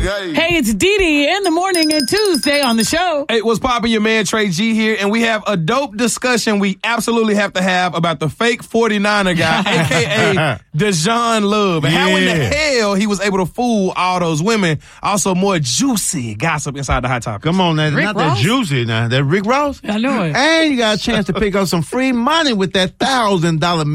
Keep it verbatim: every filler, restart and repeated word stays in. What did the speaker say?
Hey, it's Dee Dee in the morning and Tuesday on the show. Hey, what's poppin'? Your man Trey G here, and we have a dope discussion we absolutely have to have about the fake forty-niner guy, a k a. Deshaun Love, and yeah. how in the hell he was able to fool all those women. Also, more juicy gossip inside the Hot Topics. Come on, now, Rick not Ross? that juicy now. That Rick Ross? I know it. And you got a chance to pick up some free money with that one thousand dollars